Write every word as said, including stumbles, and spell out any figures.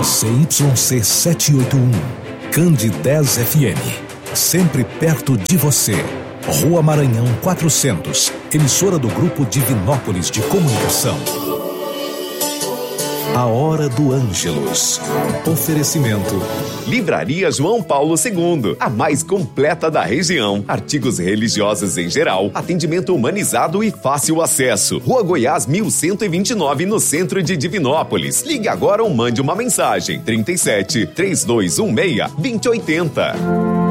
C Y C setecentos e oitenta e um, Cande dez F M. Sempre perto de você. Rua Maranhão quatrocentos, emissora do Grupo Divinópolis de Comunicação. A Hora do Ângelus. Oferecimento. Livraria João Paulo segundo, a mais completa da região. Artigos religiosos em geral, atendimento humanizado e fácil acesso. Rua Goiás mil cento e vinte e nove, no centro de Divinópolis. Ligue agora ou mande uma mensagem. trinta e sete, três dois um seis, dois zero oito zero.